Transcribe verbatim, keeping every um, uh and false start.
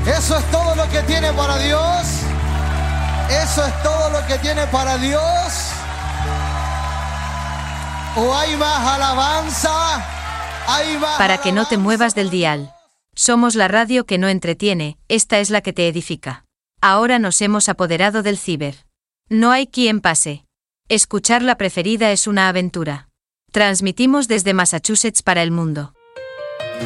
Eso es todo lo que tiene para Dios. Eso es todo lo que tiene para Dios. ¿O hay más alabanza? ¿Hay más Para que no te alabanza? muevas del dial. Somos la radio que no entretiene, esta es la que te edifica. Ahora nos hemos apoderado del ciber. No hay quien pase. Escuchar la preferida es una aventura. Transmitimos desde Massachusetts para el mundo.